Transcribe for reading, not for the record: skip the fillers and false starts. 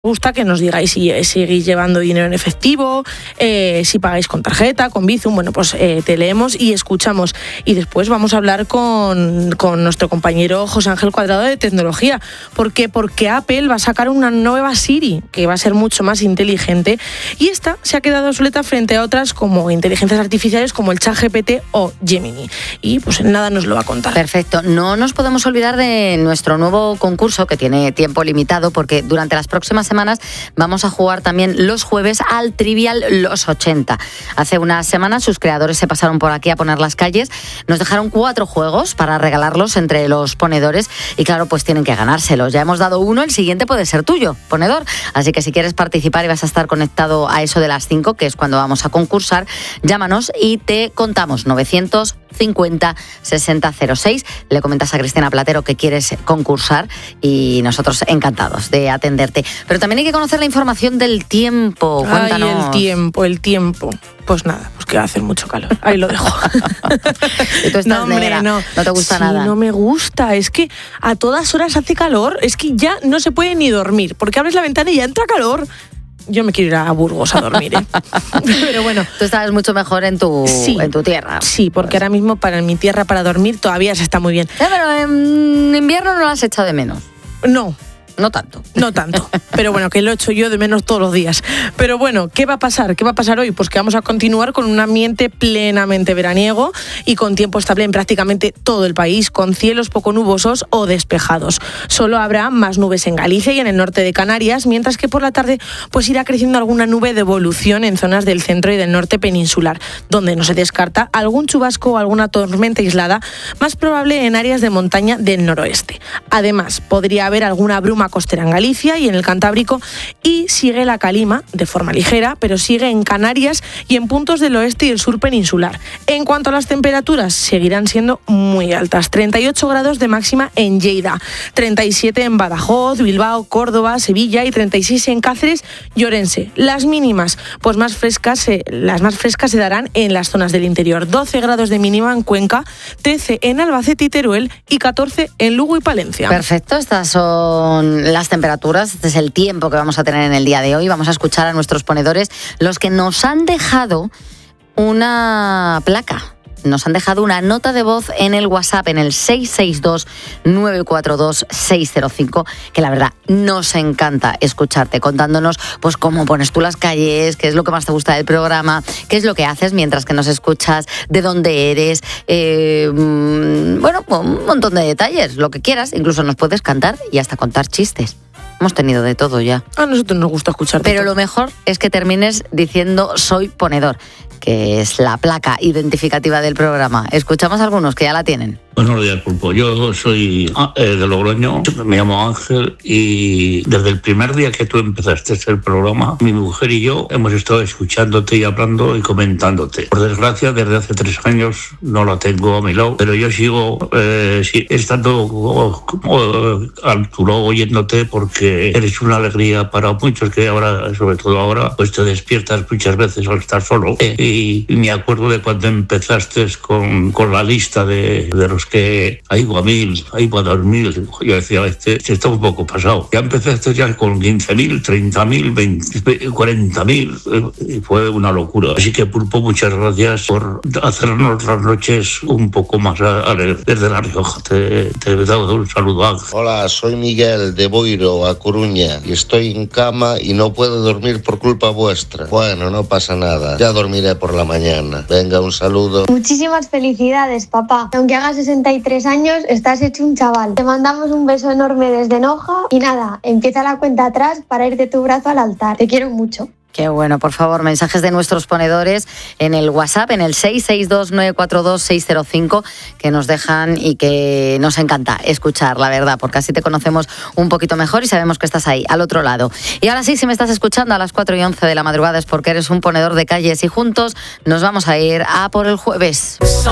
gusta que nos digáis si seguís llevando dinero en efectivo, si pagáis con tarjeta, con Bizum. Bueno, pues te leemos y escuchamos. Y después vamos a hablar con nuestro compañero José Ángel Cuadrado de tecnología. ¿Por qué? Porque Apple va a sacar una nueva Siri que va a ser mucho más inteligente, y esta se ha quedado obsoleta frente a otras como inteligencias artificiales como el ChatGPT o Gemini. Y pues en nada nos lo va a contar. Perfecto. No nos podemos olvidar de nuestro nuevo concurso que tiene tiempo limitado, porque durante las próximas semanas vamos a jugar también los jueves al Trivial Los 80. Hace unas semanas sus creadores se pasaron por aquí a poner las calles, nos dejaron 4 juegos para regalarlos entre los ponedores y claro, pues tienen que ganárselos. Ya hemos dado uno, el siguiente puede ser tuyo, ponedor. Así que si quieres participar y vas a estar conectado a eso de las 5, que es cuando vamos a concursar, llámanos y te contamos. 950 60 06. Le comentas a Cristina Platero que quieres concursar y nosotros encantados de atenderte. Pero también hay que conocer la información del tiempo. Cuéntanos. Ay, el tiempo. Pues nada, pues que va a hacer mucho calor. Ahí lo dejo. Y tú estás negra, no te gusta nada. No me gusta, es que a todas horas hace calor, es que ya no se puede ni dormir, porque abres la ventana y ya entra calor. Yo me quiero ir a Burgos a dormir, ¿eh? Pero bueno. Tú estabas mucho mejor en tu tierra. Sí, porque ahora mismo en mi tierra para dormir todavía se está muy bien. Pero en invierno no lo has echado de menos. No tanto. Pero bueno, que lo echo yo de menos todos los días. Pero bueno, ¿qué va a pasar? ¿Qué va a pasar hoy? Pues que vamos a continuar con un ambiente plenamente veraniego y con tiempo estable en prácticamente todo el país, con cielos poco nubosos o despejados. Solo habrá más nubes en Galicia y en el norte de Canarias, mientras que por la tarde pues irá creciendo alguna nube de evolución en zonas del centro y del norte peninsular, donde no se descarta algún chubasco o alguna tormenta aislada, más probable en áreas de montaña del noroeste. Además, podría haber alguna bruma costera en Galicia y en el Cantábrico, y sigue la calima de forma ligera, pero sigue en Canarias y en puntos del oeste y el sur peninsular. En cuanto a las temperaturas, seguirán siendo muy altas. 38 grados de máxima en Lleida, 37 en Badajoz, Bilbao, Córdoba, Sevilla y 36 en Cáceres y Orense. Las mínimas, pues las más frescas se darán en las zonas del interior. 12 grados de mínima en Cuenca, 13 en Albacete y Teruel y 14 en Lugo y Palencia. Perfecto, estas son las temperaturas, este es el tiempo que vamos a tener en el día de hoy. Vamos a escuchar a nuestros ponedores, los que nos han dejado una placa. Nos han dejado una nota de voz en el WhatsApp, en el 662-942-605, que la verdad nos encanta escucharte, contándonos pues cómo pones tú las calles, qué es lo que más te gusta del programa, qué es lo que haces mientras que nos escuchas, de dónde eres, bueno, un montón de detalles, lo que quieras, incluso nos puedes cantar y hasta contar chistes. Hemos tenido de todo ya. A nosotros nos gusta escucharte. Pero lo mejor es que termines diciendo soy ponedor, que es la placa identificativa del programa. Escuchamos algunos que ya la tienen. Buenos días, Pulpo. Yo soy de Logroño, me llamo Ángel, y desde el primer día que tú empezaste el programa, mi mujer y yo hemos estado escuchándote y hablando y comentándote. Por desgracia, desde hace 3 años no la tengo a mi lado, pero yo sigo estando al tu lado oyéndote, porque eres una alegría para muchos que ahora, sobre todo ahora, pues te despiertas muchas veces al estar solo. Y me acuerdo de cuando empezaste con la lista de los que hay a 1000, hay a 2000. Yo decía, este está un poco pasado. Ya empezaste ya con 15.000, 30.000, 40.000, y fue una locura. Así que, Pulpo, muchas gracias por hacernos las noches un poco más alegres. Desde La Rioja te doy un saludo, Ángel. Hola, soy Miguel de Boiro, a Coruña, y estoy en cama y no puedo dormir por culpa vuestra. Bueno, no pasa nada, ya dormiré por la mañana. Venga, un saludo. Muchísimas felicidades, papá. Aunque hagas 63 años, estás hecho un chaval. Te mandamos un beso enorme desde Noja y nada, empieza la cuenta atrás para ir de tu brazo al altar. Te quiero mucho. Qué bueno, por favor, mensajes de nuestros ponedores en el WhatsApp, en el 662-942-605, que nos dejan y que nos encanta escuchar, la verdad, porque así te conocemos un poquito mejor y sabemos que estás ahí, al otro lado. Y ahora sí, si me estás escuchando a las 4:11 de la madrugada es porque eres un ponedor de calles, y juntos nos vamos a ir a por el jueves.